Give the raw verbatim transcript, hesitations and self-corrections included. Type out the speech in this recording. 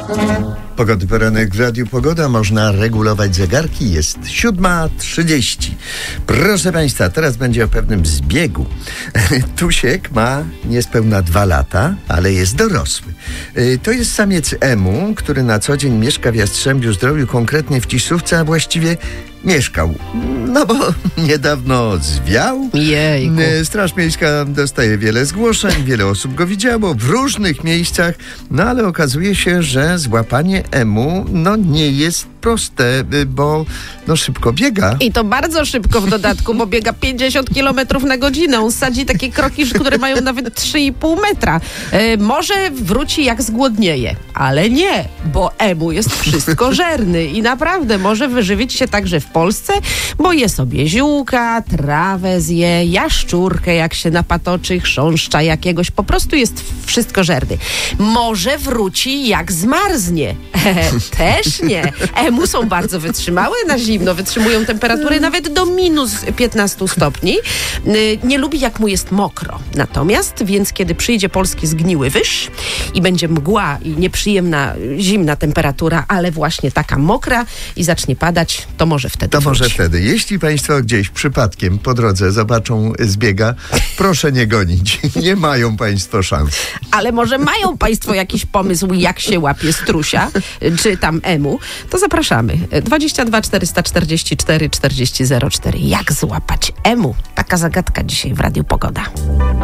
Pogody poranek w Radiu Pogoda. Można regulować zegarki. Jest siódma trzydzieści. Proszę Państwa, teraz będzie o pewnym zbiegu. Tusiek ma niespełna dwa lata, ale jest dorosły. To jest samiec emu, który na co dzień mieszka w Jastrzębiu Zdroju, konkretnie w Ciszówce, a właściwie mieszkał. No bo niedawno zwiał. Jejku. Straż Miejska dostaje wiele zgłoszeń, wiele osób go widziało w różnych miejscach, no ale okazuje się, że złapanie emu no nie jest proste, bo no szybko biega. I to bardzo szybko w dodatku, bo biega pięćdziesiąt kilometrów na godzinę. On sadzi takie kroki, które mają nawet trzy i pół metra. E, może wróci jak zgłodnieje, ale nie, bo emu jest wszystkożerny i naprawdę może wyżywić się także w Polsce, bo je sobie ziółka, trawę zje, jaszczurkę jak się napatoczy, chrząszcza jakiegoś, po prostu jest wszystkożerny. Może wróci jak zmarznie. Też nie. Emu są bardzo wytrzymałe na zimno, wytrzymują temperatury nawet do minus piętnaście stopni. Nie lubi jak mu jest mokro. Natomiast, więc kiedy przyjdzie polski zgniły wyż i będzie mgła i nieprzyjemna, zimna temperatura, ale właśnie taka mokra i zacznie padać, to może wtedy To wróci. może wtedy. Jeśli Państwo gdzieś przypadkiem po drodze zobaczą zbiega, proszę nie gonić. Nie mają Państwo szans. Ale może mają Państwo jakiś pomysł, jak się łapie strusia, czy tam emu, to zapraszamy. dwadzieścia dwa czterysta czterdzieści cztery czterdzieści zero cztery. Jak złapać emu? Taka zagadka dzisiaj w Radiu Pogoda.